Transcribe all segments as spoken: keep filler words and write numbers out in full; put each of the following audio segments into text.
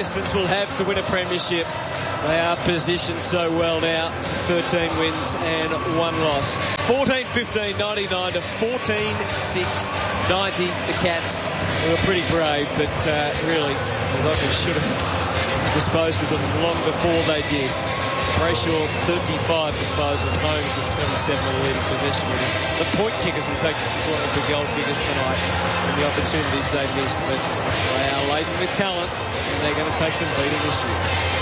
distance will have to win a premiership. They are positioned so well now. thirteen wins and one loss. fourteen fifteen ninety-nine to fourteen six ninety. The Cats were pretty brave, but uh, really, the Dockers should have disposed of them long before they did. Brayshaw, thirty-five disposals. Holmes with twenty-seven of the leading possession winners. The point kickers will take the swing of the goal kickers tonight and the opportunities they missed, but they are laden with talent and they're going to take some beating this year.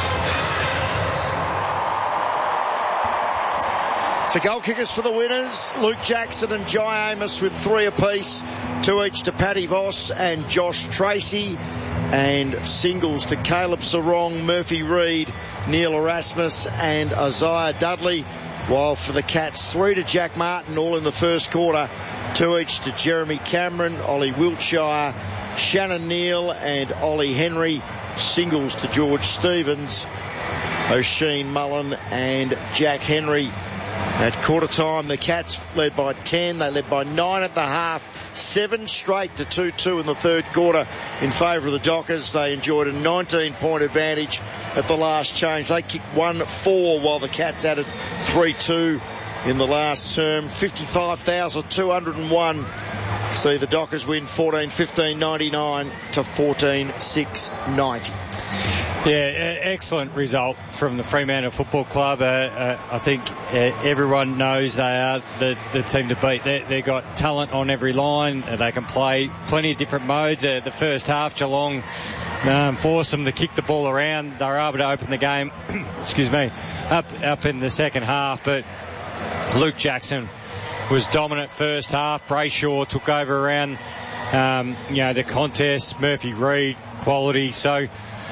So goal kickers for the winners, Luke Jackson and Jai Amos with three apiece, two each to Paddy Voss and Josh Tracy, and singles to Caleb Sarong, Murphy Reid, Neil Erasmus and Isaiah Dudley, while for the Cats, three to Jack Martin, all in the first quarter, two each to Jeremy Cameron, Ollie Wiltshire, Shannon Neal and Ollie Henry, singles to George Stevens, O'Sheen Mullen and Jack Henry. At quarter time, the Cats led by ten. They led by nine at the half. Seven straight to two two in the third quarter in favour of the Dockers. They enjoyed a nineteen point advantage at the last change. They kicked one four while the Cats added three two in the last term. fifty-five thousand two hundred one. See the Dockers win fourteen fifteen ninety-nine to fourteen six ninety. Yeah, excellent result from the Fremantle Football Club. Uh, uh, I think uh, everyone knows they are the, the team to beat. They, they've got talent on every line. Uh, they can play plenty of different modes. Uh, the first half, Geelong um, forced them to kick the ball around. They were able to open the game, excuse me, up up in the second half. But Luke Jackson was dominant first half. Brayshaw took over around, um, you know, the contest. Murphy Reid, quality. So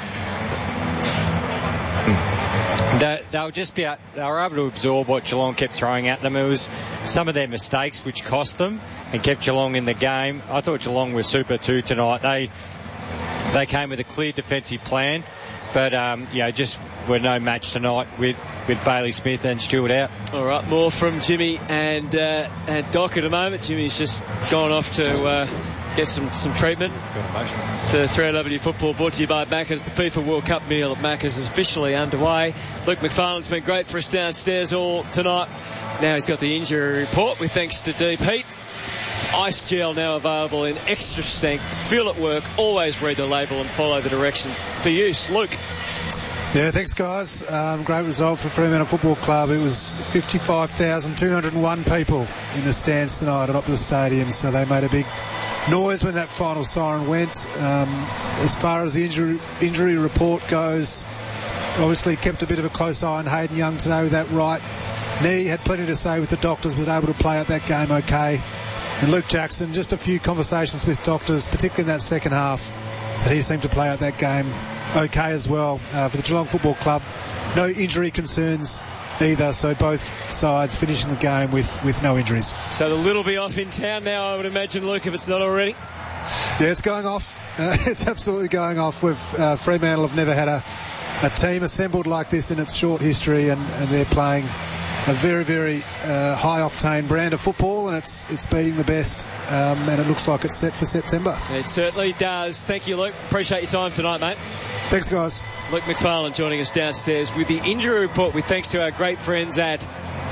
They, they'll just be out, they were able to absorb what Geelong kept throwing at them. It was some of their mistakes which cost them and kept Geelong in the game. I thought Geelong was super too tonight. They they came with a clear defensive plan, but um, you know, just were no match tonight with, with Bailey Smith and Stewart out. All right, more from Jimmy and uh, and Doc at the moment. Jimmy's just gone off to uh, get some, some treatment. The three L W football brought to you by Macca's. The FIFA World Cup meal at Macca's is officially underway. Luke McFarlane's been great for us downstairs all tonight. Now he's got the injury report with thanks to Deep Heat. Ice gel now available in extra strength. Feel at work. Always read the label and follow the directions for use. Luke. Yeah, thanks guys. Um, great result for Fremantle Football Club. It was fifty-five thousand two hundred one people in the stands tonight at Optus Stadium, so they made a big noise when that final siren went. Um, as far as the injury, injury report goes, obviously kept a bit of a close eye on Hayden Young today with that right knee. Had plenty to say with the doctors, was able to play out that game okay. And Luke Jackson, just a few conversations with doctors, particularly in that second half, that he seemed to play out that game okay as well. Uh, for the Geelong Football Club, no injury concerns either, so both sides finishing the game with, with no injuries. So the little be off in town now, I would imagine, Luke, if it's not already. Yeah, it's going off. Uh, it's absolutely going off. With uh, Fremantle have never had a, a team assembled like this in its short history, and, and they're playing a very, very uh, high-octane brand of football, and it's it's beating the best, um, and it looks like it's set for September. It certainly does. Thank you, Luke. Appreciate your time tonight, mate. Thanks, guys. Luke McFarlane joining us downstairs with the injury report, with thanks to our great friends at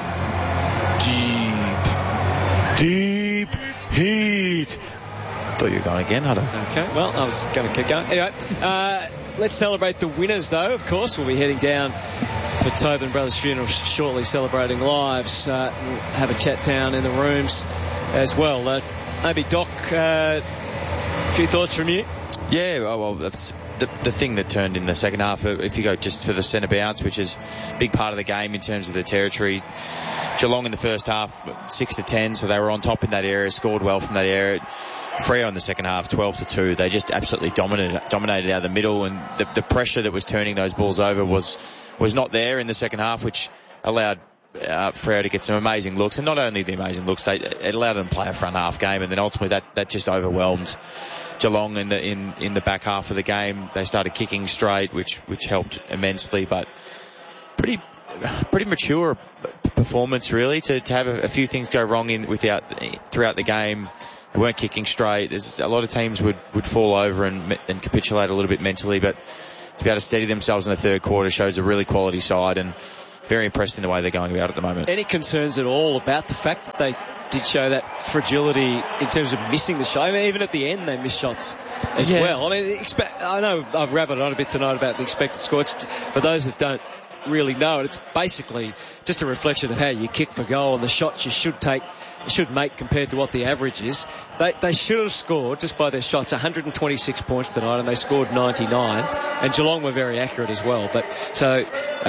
Deep, Deep Heat. Thought you were going again, Hutto. Okay, well, I was going to keep going. Anyway, uh, let's celebrate the winners, though, of course. We'll be heading down for Tobin Brothers Funeral shortly, celebrating lives. Uh, we'll have a chat down in the rooms as well. Uh, maybe, Doc, uh, a few thoughts from you? Yeah, well, that's the, the thing that turned in the second half. If you go just for the centre bounce, which is a big part of the game in terms of the territory, Geelong in the first half, six to ten, so they were on top in that area, scored well from that area. Freo in the second half, twelve to two. They just absolutely dominated, dominated out of the middle, and the, the pressure that was turning those balls over was was not there in the second half, which allowed uh, Freo to get some amazing looks. And not only the amazing looks, they, it allowed them to play a front half game, and then ultimately that, that just overwhelmed Geelong in the in, in the back half of the game. They started kicking straight, which which helped immensely, but pretty pretty mature performance really to, to have a, a few things go wrong in without throughout the game. They weren't kicking straight. There's a lot of teams would, would fall over and and capitulate a little bit mentally, but to be able to steady themselves in the third quarter shows a really quality side, and very impressed in the way they're going about at the moment. Any concerns at all about the fact that they did show that fragility in terms of missing the shot? I mean, even at the end they missed shots as yeah. well. I mean, expect, I know I've rabbited on a bit tonight about the expected score. It's, for those that don't really know it, it's basically just a reflection of how you kick for goal and the shots you should take, should make compared to what the average is. They, they should have scored, just by their shots, one hundred twenty-six points tonight, and they scored ninety-nine. And Geelong were very accurate as well. But so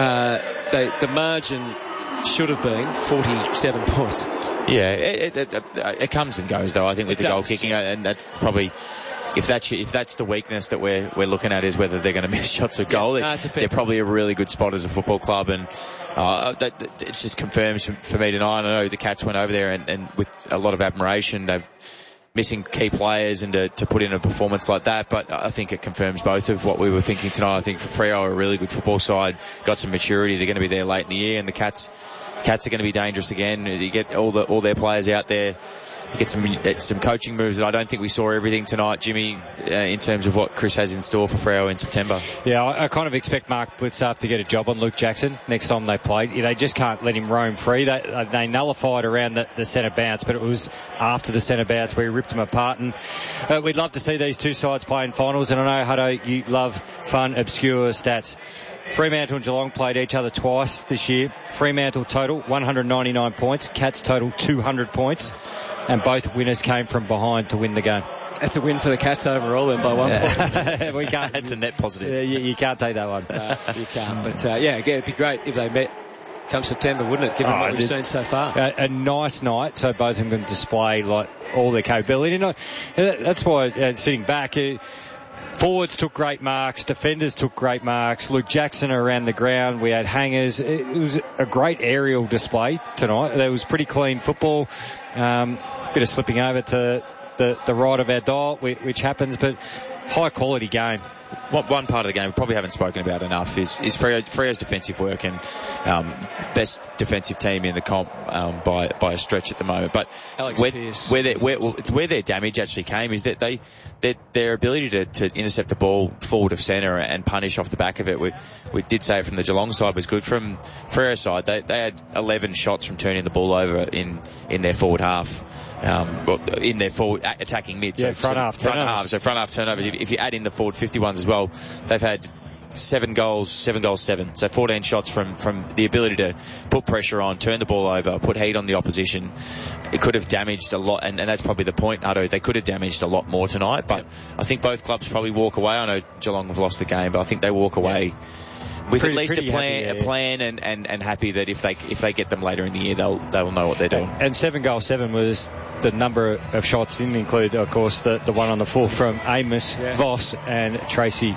uh, they, the margin should have been forty-seven points. Yeah, it, it, it, it comes and goes though. I think with it the does. goal kicking, and that's probably. If that's if that's the weakness that we're we're looking at, is whether they're going to miss shots of goal. Yeah, no, they're point. Probably a really good spot as a football club, and uh, that, that it just confirms for me tonight. I know the Cats went over there and, and with a lot of admiration. They're missing key players, and to, to put in a performance like that, but I think it confirms both of what we were thinking tonight. I think for Freo are a really good football side, got some maturity. They're going to be there late in the year, and the Cats Cats are going to be dangerous again. You get all the all their players out there. You get some some coaching moves that I don't think we saw everything tonight, Jimmy, uh, in terms of what Chris has in store for Freo in September. Yeah, I, I kind of expect Mark Blicavs to get a job on Luke Jackson next time they play. They just can't let him roam free. They, uh, they nullified around the, the centre bounce, but it was after the centre bounce where he ripped them apart. And uh, we'd love to see these two sides play in finals. And I know, Hutto, you love fun, obscure stats. Fremantle and Geelong played each other twice this year. Fremantle total one hundred ninety-nine points. Cats total two hundred points. And both winners came from behind to win the game. That's a win for the Cats overall then by one yeah. point. we can't. That's a net positive. Yeah, you, you can't take that one. No, you can't. But uh, yeah, again, it'd be great if they met come September, wouldn't it? Given oh, what we've seen so far. A, a nice night, so both of them can display like all their capability. You know, that's why uh, sitting back. Uh, Forwards took great marks. Defenders took great marks. Luke Jackson around the ground. We had hangers. It was a great aerial display tonight. There was pretty clean football. Um, bit of slipping over to the, the right of our dial, which happens, but high quality game. One part of the game we probably haven't spoken about enough is, is Freo, Freo's defensive work, and um, best defensive team in the comp um, by by a stretch at the moment. But Alex where, Pearce. where, where well, it's where their damage actually came is that they their, their ability to, to intercept the ball forward of centre and punish off the back of it. We we did say it from the Geelong side was good. From Freo's side, they they had eleven shots from turning the ball over in in their forward half. Um, well, in their forward attacking mid, yeah, so front half, front half, so front half turnovers. If, if you add in the forward fifty-ones as well, they've had seven goals, seven goals, seven. So fourteen shots from from the ability to put pressure on, turn the ball over, put heat on the opposition. It could have damaged a lot, and, and that's probably the point, Hutto. They could have damaged a lot more tonight, but I think both clubs probably walk away. I know Geelong have lost the game, but I think they walk away. Yeah. With pretty, at least a plan, happy, yeah, a plan, and, and, and happy that if they if they get them later in the year, they'll they'll know what they're doing. And, and seven goal seven was the number of shots. Didn't include, of course, the the one on the full from Amos, yeah. Voss, and Tracy.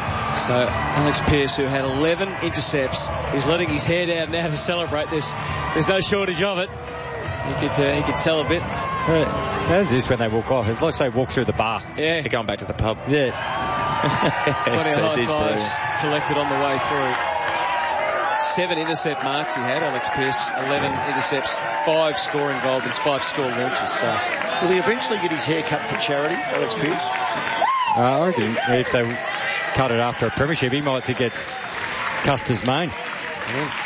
So Alex Pearce, who had eleven intercepts, is letting his hair down now to celebrate. There's there's no shortage of it. He could uh, he could sell a bit. How's this when they walk off? It's like they walk through the bar. Yeah, they're going back to the pub. Yeah. Plenty of high fives collected on the way through. Seven intercept marks he had, Alex Pearce. Eleven intercepts, five scoring involvements, five score launches. So will he eventually get his hair cut for charity, Alex Pearce? Uh, I reckon if they cut it after a premiership, he might think it's Custer's main. Yeah.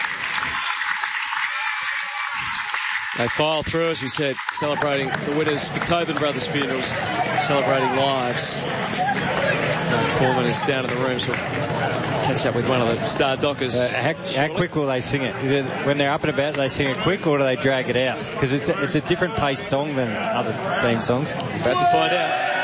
They file through, as we said, celebrating the winners for Tobin Brothers Funerals, celebrating lives. No, Foreman is down in the room, so we'll catch up with one of the star dockers. Uh, how, how quick will they sing it? When they're up and about, do they sing it quick, or do they drag it out? Because it's a, it's a different paced song than other theme songs. About to find out.